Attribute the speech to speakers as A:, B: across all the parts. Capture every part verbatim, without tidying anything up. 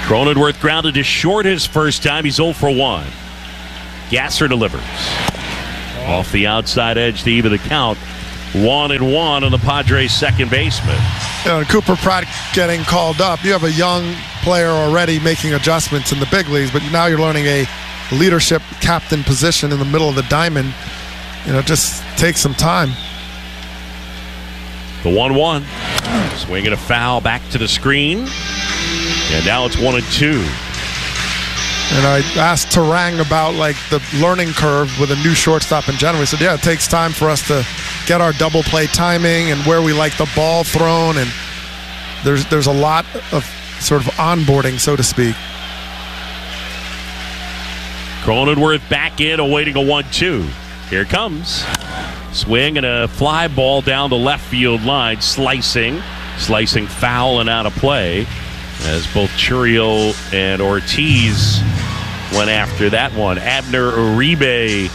A: Cronenworth grounded to short his first time. He's oh for one. Gasser delivers. Off the outside edge to even the count. One and one on the Padres' second baseman.
B: You know, Cooper Pratt getting called up. You have a young player already making adjustments in the big leagues, but now you're learning a leadership captain position in the middle of the diamond. You know, just takes some time.
A: The one one. Swinging a foul back to the screen. And now it's one and two.
B: And I asked Terang about like the learning curve with a new shortstop in general. He said, yeah, it takes time for us to get our double play timing and where we like the ball thrown. And there's there's a lot of sort of onboarding, so to speak.
A: Cronenworth back in, awaiting a one two. Here it comes. Swing and a fly ball down the left field line, slicing. Slicing foul and out of play as both Chourio and Ortiz went after that one. Abner Uribe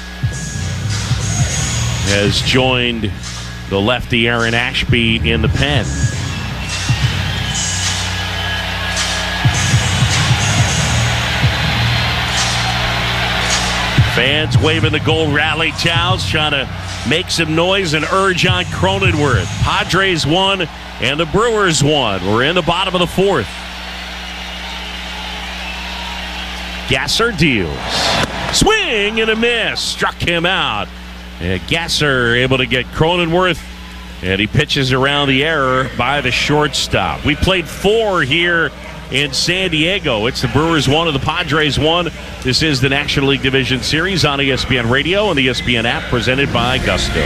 A: has joined the lefty Aaron Ashby in the pen. Fans waving the gold rally towels, trying to make some noise and urge on Cronenworth. Padres won and the Brewers won. We're in the bottom of the fourth. Gasser deals. Swing and a miss. Struck him out. And Gasser able to get Cronenworth, and he pitches around the error by the shortstop. We played four here in San Diego. It's the Brewers one and the Padres one. This is the National League Division Series on E S P N Radio and the E S P N app, presented by Gusto.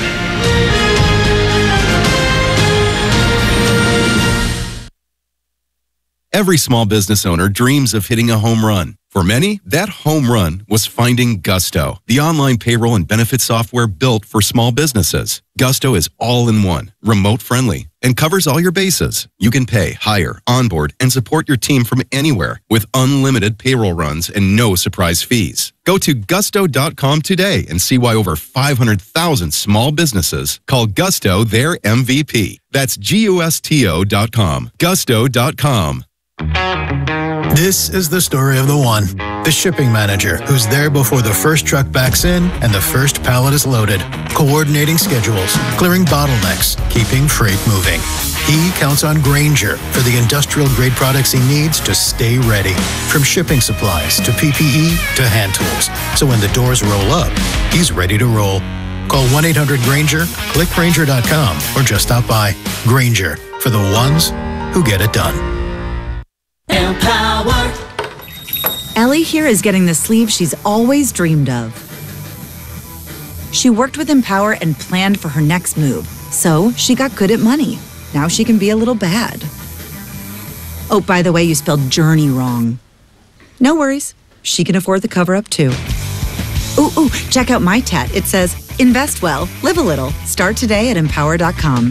C: Every small business owner dreams of hitting a home run. For many, that home run was finding Gusto, the online payroll and benefit software built for small businesses. Gusto is all-in-one, remote-friendly, and covers all your bases. You can pay, hire, onboard, and support your team from anywhere with unlimited payroll runs and no surprise fees. Go to gusto dot com today and see why over five hundred thousand small businesses call Gusto their M V P. That's G U S T O dot com. gusto dot com.
D: This is the story of the one, the shipping manager who's there before the first truck backs in and the first pallet is loaded, coordinating schedules, clearing bottlenecks, keeping freight moving. He counts on Grainger for the industrial-grade products he needs to stay ready, from shipping supplies to P P E to hand tools. So when the doors roll up, he's ready to roll. Call one eight hundred Grainger, click Grainger dot com, or just stop by. Grainger, for the ones who get it done.
E: Empower. Ellie here is getting the sleeve she's always dreamed of. She worked with Empower and planned for her next move, so she got good at money. Now she can be a little bad. Oh, by the way, you spelled journey wrong. No worries. She can afford the cover-up, too. Ooh, ooh, check out my tat. It says, invest well, live a little. Start today at empower dot com.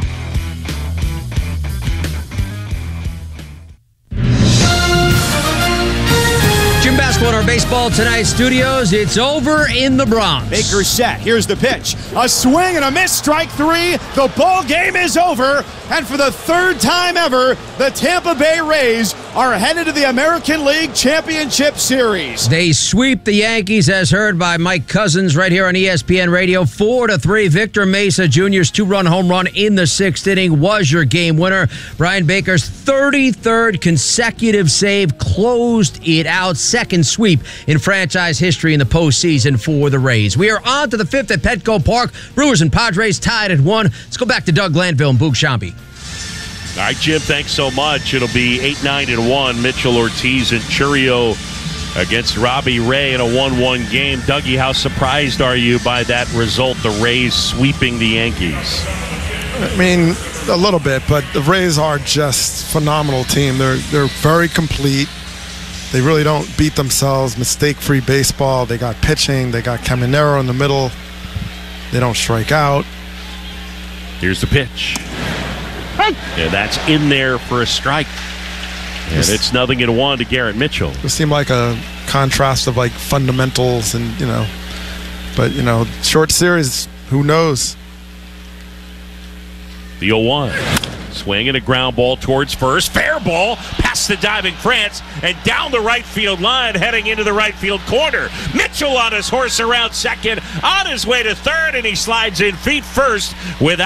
F: In our Baseball Tonight studios, it's over in the Bronx.
G: Baker set. Here's the pitch. A swing and a miss. Strike three. The ball game is over. And for the third time ever, the Tampa Bay Rays are headed to the American League Championship Series.
F: They sweep the Yankees, as heard by Mike Cousins right here on E S P N Radio. Four to three. Victor Mesa Junior's two-run home run in the sixth inning was your game winner. Brian Baker's thirty-third consecutive save closed it out. Second sweep in franchise history in the postseason for the Rays. We are on to the fifth at Petco Park. Brewers and Padres tied at one. Let's go back to Doug Glanville and Boog Sciambi.
A: All right, Jim, thanks so much. It'll be eight nine and one. Mitchell, Ortiz, and Chourio against Robbie Ray in a one one game. Dougie, how surprised are you by that result, the Rays sweeping the Yankees?
B: I mean, a little bit, but the Rays are just a phenomenal team. They're, they're very complete. They really don't beat themselves. Mistake-free baseball. They got pitching. They got Caminero in the middle. They don't strike out.
A: Here's the pitch. And that's in there for a strike. And this, it's nothing in one to Garrett Mitchell.
B: It seemed like a contrast of like fundamentals and, you know, but, you know, short series, who knows?
A: The oh one. Swing and a ground ball towards first. Fair ball past the diving France and down the right field line, heading into the right field corner. Mitchell on his horse around second, on his way to third, and he slides in feet first without